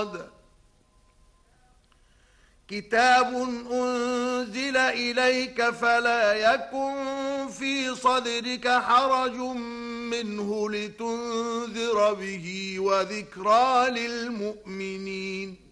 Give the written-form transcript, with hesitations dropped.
مرصاد كتاب أنزل إليك فلا يكن في صدرك حرج منه لتنذر به وذكرى للمؤمنين